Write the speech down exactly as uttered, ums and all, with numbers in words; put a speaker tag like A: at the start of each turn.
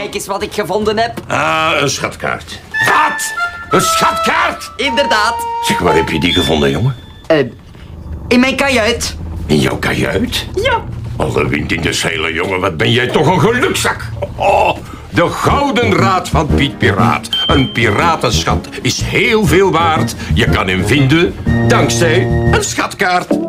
A: Kijk eens wat ik gevonden heb.
B: Ah, een schatkaart. Wat? Een schatkaart?
A: Inderdaad.
B: Zeg, waar heb je die gevonden, jongen?
A: Uh, in mijn kajuit.
B: In jouw kajuit?
A: Ja.
B: Alle wind in de zeilen, jongen. Wat ben jij toch een gelukzak. Oh, de gouden raad van Piet Piraat. Een piratenschat is heel veel waard. Je kan hem vinden dankzij een schatkaart.